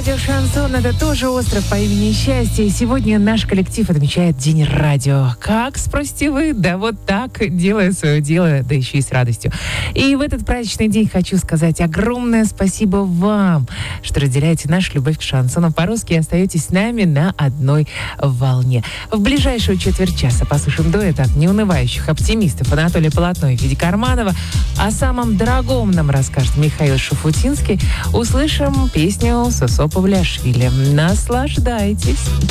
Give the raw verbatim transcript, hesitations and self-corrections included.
Радио Шансон — это тоже остров по имени Счастье. И сегодня наш коллектив отмечает День радио. Как, спросите вы? Да вот так, делая свое дело, да еще и с радостью. И в этот праздничный день хочу сказать огромное спасибо вам, что разделяете нашу любовь к шансону по-русски и остаетесь с нами на одной волне. В ближайшую четверть часа послушаем дуэт от неунывающих оптимистов Анатолия Полотно и Феди Карманова. О самом дорогом нам расскажет Михаил Шуфутинский. Услышим песню Сосо Павлиашвили. Наслаждайтесь!